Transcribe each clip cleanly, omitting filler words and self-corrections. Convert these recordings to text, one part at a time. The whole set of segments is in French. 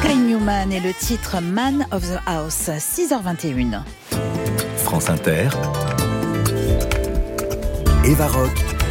Kai Newman et le titre Man of the House, 6h21. France Inter, Eva Rock,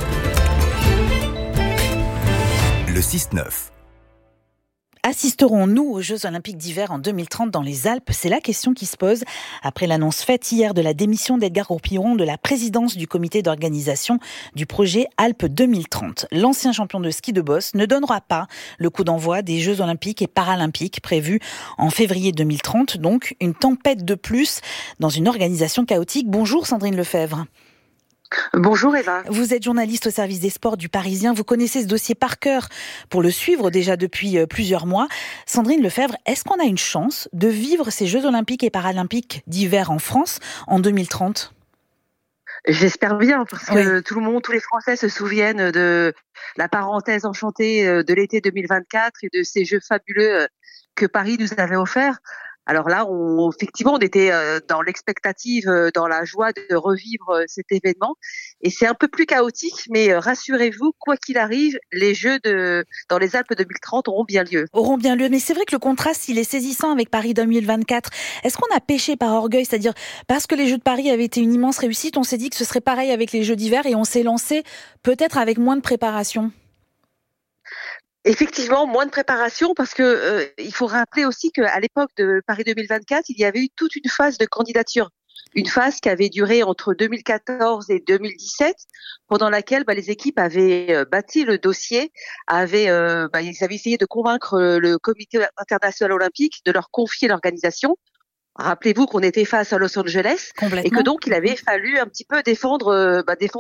le 6-9. Assisterons-nous aux Jeux Olympiques d'hiver en 2030 dans les Alpes ? C'est la question qui se pose après l'annonce faite hier de la démission d'Edgar Roupillon de la présidence du comité d'organisation du projet Alpes 2030. L'ancien champion de ski de boss ne donnera pas le coup d'envoi des Jeux Olympiques et Paralympiques prévus en février 2030. Donc, une tempête de plus dans une organisation chaotique. Bonjour Sandrine Lefebvre. Bonjour Eva. Vous êtes journaliste au service des sports du Parisien. Vous connaissez ce dossier par cœur pour le suivre déjà depuis plusieurs mois. Sandrine Lefebvre, est-ce qu'on a une chance de vivre ces Jeux Olympiques et Paralympiques d'hiver en France en 2030 ? J'espère bien, parce que tout le monde, tous les Français se souviennent de la parenthèse enchantée de l'été 2024 et de ces Jeux fabuleux que Paris nous avait offerts. Alors là, effectivement, on était dans l'expectative, dans la joie de revivre cet événement. Et c'est un peu plus chaotique, mais rassurez-vous, quoi qu'il arrive, les Jeux dans les Alpes 2030 auront bien lieu. Mais c'est vrai que le contraste, il est saisissant avec Paris 2024. Est-ce qu'on a péché par orgueil ? C'est-à-dire, parce que les Jeux de Paris avaient été une immense réussite, on s'est dit que ce serait pareil avec les Jeux d'hiver et on s'est lancé peut-être avec moins de préparation. Effectivement, moins de préparation parce que il faut rappeler aussi qu'à l'époque de Paris 2024, il y avait eu toute une phase de candidature. Une phase qui avait duré entre 2014 et 2017, pendant laquelle les équipes avaient bâti le dossier, ils avaient essayé de convaincre le Comité international olympique de leur confier l'organisation. Rappelez-vous qu'on était face à Los Angeles et que donc il avait fallu un petit peu défendre